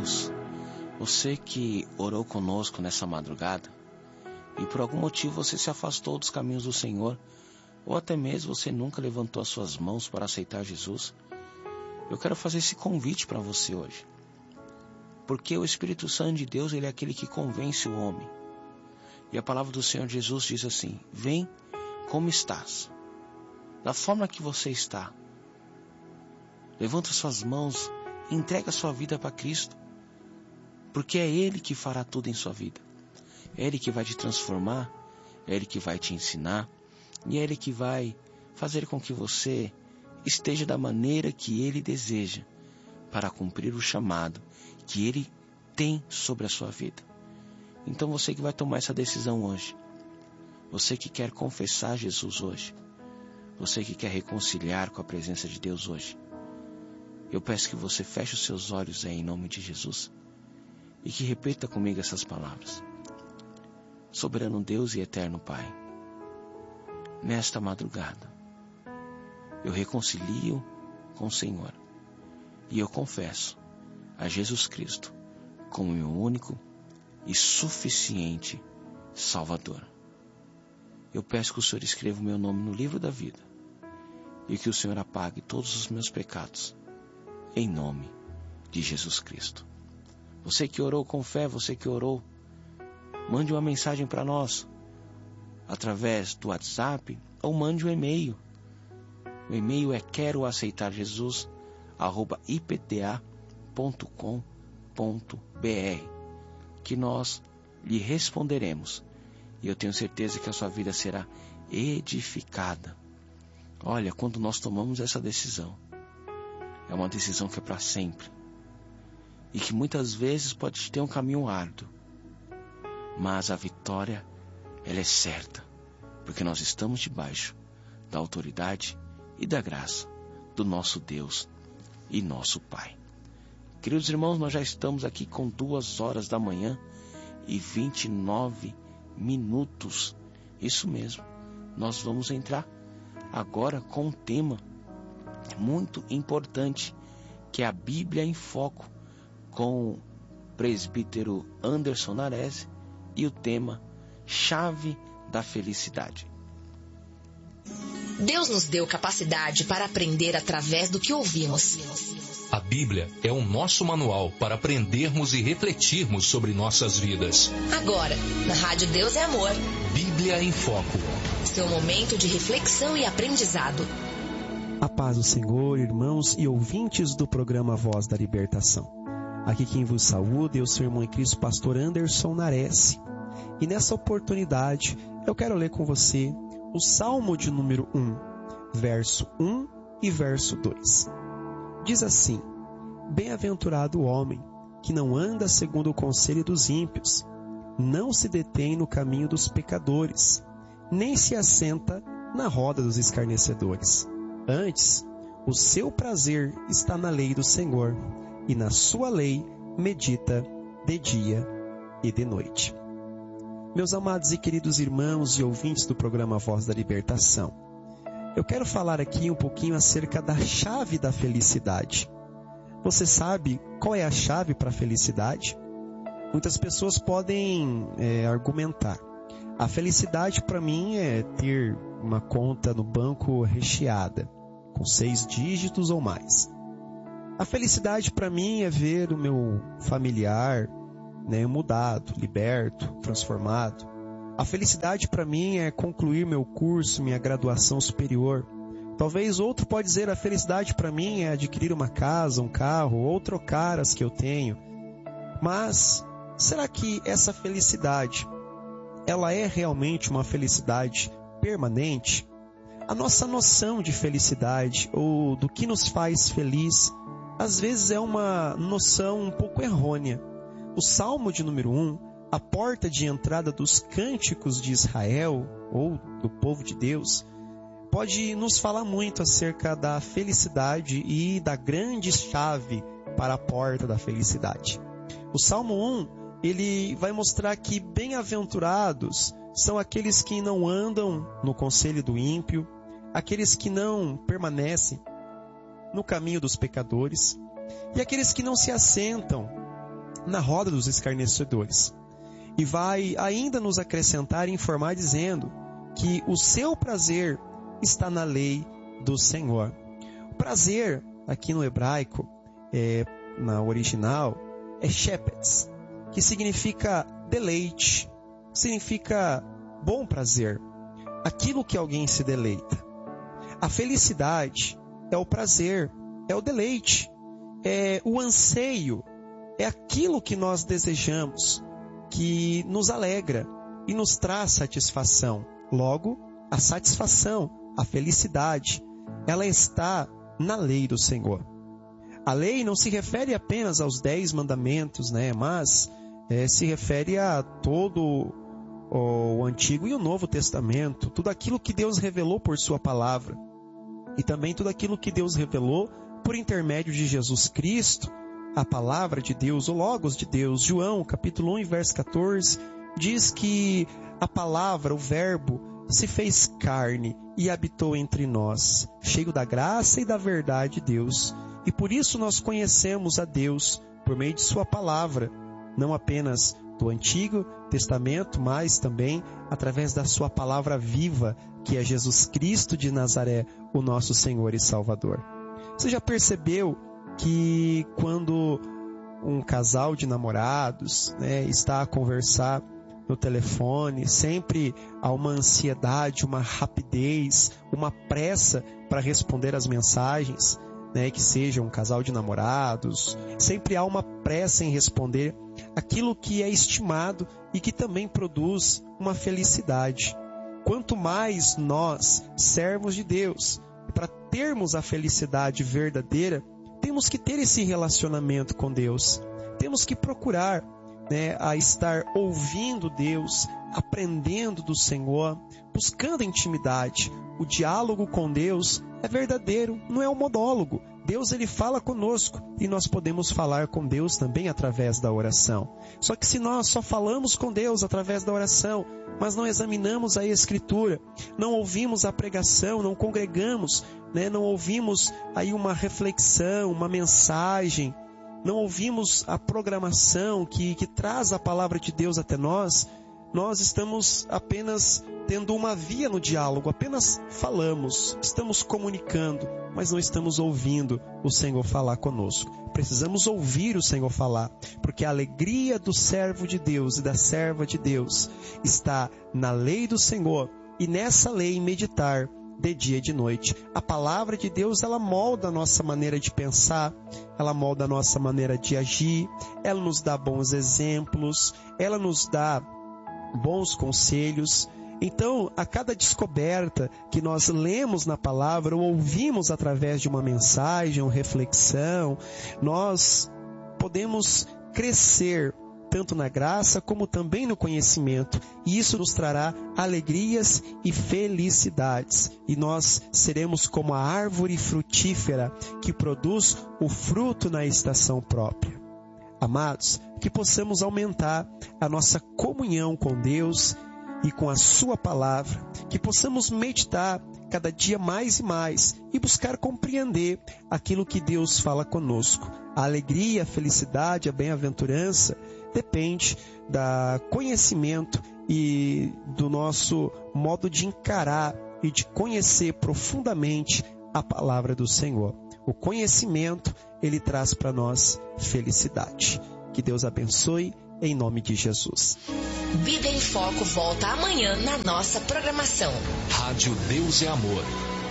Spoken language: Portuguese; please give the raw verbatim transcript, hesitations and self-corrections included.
Deus, você que orou conosco nessa madrugada e por algum motivo você se afastou dos caminhos do Senhor, ou até mesmo você nunca levantou as suas mãos para aceitar Jesus, eu quero fazer esse convite para você hoje. Porque o Espírito Santo de Deus, ele é aquele que convence o homem. E a palavra do Senhor Jesus diz assim: vem como estás, da forma que você está. Levanta suas mãos, entrega a sua vida para Cristo, porque é Ele que fará tudo em sua vida. É Ele que vai te transformar, é Ele que vai te ensinar, e é Ele que vai fazer com que você esteja da maneira que Ele deseja para cumprir o chamado que Ele tem sobre a sua vida. Então você que vai tomar essa decisão hoje, você que quer confessar Jesus hoje, você que quer reconciliar com a presença de Deus hoje, eu peço que você feche os seus olhos aí em nome de Jesus e que repita comigo essas palavras. Soberano Deus e eterno Pai, nesta madrugada, eu reconcilio com o Senhor e eu confesso a Jesus Cristo como meu único e suficiente Salvador. Eu peço que o Senhor escreva o meu nome no livro da vida e que o Senhor apague todos os meus pecados, em nome de Jesus Cristo. Você que orou com fé, você que orou, mande uma mensagem para nós através do WhatsApp ou mande um e-mail. O e-mail é quero aceitar Jesus arroba i p t a ponto com ponto b r, que nós lhe responderemos e eu tenho certeza que a sua vida será edificada. Olha, quando nós tomamos essa decisão, é uma decisão que é para sempre e que muitas vezes pode ter um caminho árduo, mas a vitória, ela é certa, porque nós estamos debaixo da autoridade e da graça do nosso Deus e nosso Pai. Queridos irmãos, nós já estamos aqui com duas horas da manhã e vinte e nove minutos. Isso mesmo, nós vamos entrar agora com um tema muito importante, que é a Bíblia em Foco, com o presbítero Anderson Nares, e o tema Chave da Felicidade. Deus nos deu capacidade para aprender através do que ouvimos. A Bíblia é o nosso manual para aprendermos e refletirmos sobre nossas vidas. Agora, na Rádio Deus é Amor. Bíblia em Foco. Seu momento de reflexão e aprendizado. A paz do Senhor, irmãos e ouvintes do programa Voz da Libertação. Aqui quem vos saúda é o seu irmão em Cristo, pastor Anderson Nares. E nessa oportunidade, eu quero ler com você o Salmo de número um, verso um e verso dois. Diz assim: bem-aventurado o homem que não anda segundo o conselho dos ímpios, não se detém no caminho dos pecadores, nem se assenta na roda dos escarnecedores. Antes, o seu prazer está na lei do Senhor, e na sua lei medita de dia e de noite. Meus amados e queridos irmãos e ouvintes do programa Voz da Libertação, eu quero falar aqui um pouquinho acerca da chave da felicidade. Você sabe qual é a chave para a felicidade? Muitas pessoas podem é, argumentar: a felicidade para mim é ter uma conta no banco recheada, com seis dígitos ou mais. A felicidade para mim é ver o meu familiar, né, mudado, liberto, transformado. A felicidade para mim é concluir meu curso, minha graduação superior. Talvez outro pode dizer: a felicidade para mim é adquirir uma casa, um carro, ou trocar as que eu tenho. Mas será que essa felicidade, ela é realmente uma felicidade permanente? A nossa noção de felicidade ou do que nos faz feliz, às vezes é uma noção um pouco errônea. O Salmo de número um, a porta de entrada dos cânticos de Israel, ou do povo de Deus, pode nos falar muito acerca da felicidade e da grande chave para a porta da felicidade. O Salmo um, ele vai mostrar que bem-aventurados são aqueles que não andam no conselho do ímpio, aqueles que não permanecem no caminho dos pecadores, e aqueles que não se assentam na roda dos escarnecedores. E vai ainda nos acrescentar e informar dizendo que o seu prazer está na lei do Senhor. O prazer, aqui no hebraico, é, na original, é shepetz, que significa deleite, significa bom prazer, aquilo que alguém se deleita. A felicidade é o prazer, é o deleite, é o anseio, é aquilo que nós desejamos, que nos alegra e nos traz satisfação. Logo, a satisfação, a felicidade, ela está na lei do Senhor. A lei não se refere apenas aos dez mandamentos, né? Mas é, se refere a todo o Antigo e o Novo Testamento, tudo aquilo que Deus revelou por sua palavra, e também tudo aquilo que Deus revelou por intermédio de Jesus Cristo, a palavra de Deus, o Logos de Deus. João, capítulo um, verso quatorze, diz que a palavra, o verbo, se fez carne e habitou entre nós, cheio da graça e da verdade de Deus. E por isso nós conhecemos a Deus por meio de sua palavra, não apenas do Antigo Testamento, mas também através da sua palavra viva, que é Jesus Cristo de Nazaré, o nosso Senhor e Salvador. Você já percebeu que quando um casal de namorados, né, está a conversar no telefone, sempre há uma ansiedade, uma rapidez, uma pressa para responder as mensagens, né, que seja um casal de namorados, sempre há uma pressa em responder aquilo que é estimado e que também produz uma felicidade. Quanto mais nós, servos de Deus, para termos a felicidade verdadeira, temos que ter esse relacionamento com Deus. Temos que procurar, né, a estar ouvindo Deus, aprendendo do Senhor, buscando intimidade. O diálogo com Deus é verdadeiro, não é um monólogo. Deus, ele fala conosco e nós podemos falar com Deus também através da oração. Só que se nós só falamos com Deus através da oração, mas não examinamos a Escritura, não ouvimos a pregação, não congregamos, né, não ouvimos aí uma reflexão, uma mensagem, não ouvimos a programação que, que traz a palavra de Deus até nós, nós estamos apenas tendo uma via no diálogo, apenas falamos, estamos comunicando, mas não estamos ouvindo o Senhor falar conosco. Precisamos ouvir o Senhor falar, porque a alegria do servo de Deus e da serva de Deus está na lei do Senhor, e nessa lei meditar de dia e de noite. A palavra de Deus, ela molda a nossa maneira de pensar, ela molda a nossa maneira de agir, ela nos dá bons exemplos, ela nos dá bons conselhos. Então, a cada descoberta que nós lemos na palavra ou ouvimos através de uma mensagem, uma reflexão, nós podemos crescer tanto na graça como também no conhecimento, e isso nos trará alegrias e felicidades, e nós seremos como a árvore frutífera que produz o fruto na estação própria. Amados, que possamos aumentar a nossa comunhão com Deus e com a sua palavra, que possamos meditar cada dia mais e mais e buscar compreender aquilo que Deus fala conosco. A alegria, a felicidade, a bem-aventurança depende do conhecimento e do nosso modo de encarar e de conhecer profundamente a palavra do Senhor. O conhecimento, ele traz para nós felicidade. Que Deus abençoe, em nome de Jesus. Vida em Foco volta amanhã na nossa programação. Rádio Deus é Amor.